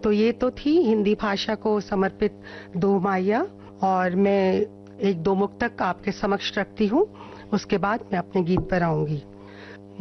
तो ये तो थी हिंदी भाषा को समर्पित दो माइया, और मैं एक दो मुक्तक आपके समक्ष रखती हूँ, उसके बाद मैं अपने गीत पर आऊंगी।